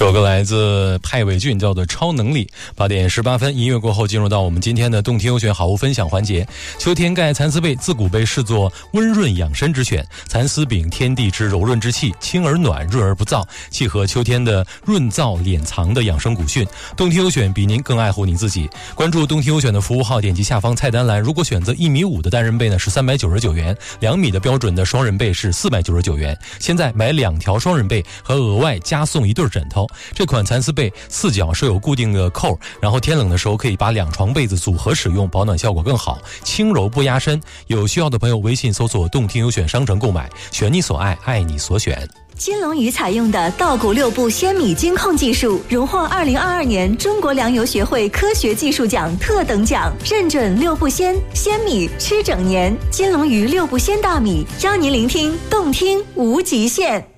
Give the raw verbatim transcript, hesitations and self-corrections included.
这首歌来自派伟俊，叫做《超能力》。八点十八分，音乐过后，进入到我们今天的动听优选好物分享环节。秋天盖蚕丝被自古被视作温润养生之选，蚕丝饼天地之柔润之气，轻而暖，润而不燥，契合秋天的润燥敛藏的养生古训。动听优选比您更爱护您自己。关注动听优选的服务号，点击下方菜单栏，如果选择一米五的单人被呢是三百九十九元，两米的标准的双人被是四百九十九元。现在买两条双人被和额外加送一对枕头。这款蚕丝被四角设有固定的扣，然后天冷的时候可以把两床被子组合使用，保暖效果更好，轻柔不压身。有需要的朋友微信搜索动听优选商城购买，选你所爱，爱你所选。 金龙鱼采用的稻谷六步鲜米精控技术，荣获二零二二年中国粮油学会科学技术奖特等奖，认准六步鲜，鲜米吃整年。金龙鱼六步鲜大米，邀您聆听动听无极限。